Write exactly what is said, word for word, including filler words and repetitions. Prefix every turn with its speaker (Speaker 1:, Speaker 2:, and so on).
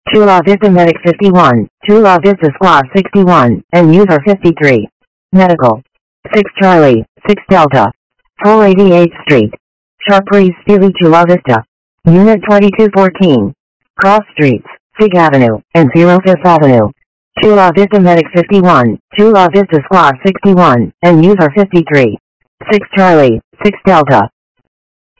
Speaker 1: Chula Vista Medic fifty-one, Chula Vista Squad sixty-one, and User fifty-three. Medical. six Charlie, six Delta. Toll eighty-eighth Street. Sharpreeze Steely Chula Vista. Unit twenty-two fourteen. Cross Streets, Fig Avenue, and zero Fifth Avenue. Chula Vista Medic fifty-one, Chula Vista Squad sixty-one, and User fifty-three. six Charlie, six Delta.